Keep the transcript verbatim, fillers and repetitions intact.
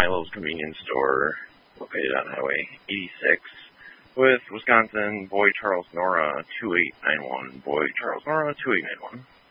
Milo's Convenience Store, located on Highway eighty-six, with Wisconsin Boy Charles Nora two eight nine one. Boy Charles Nora two eight nine one.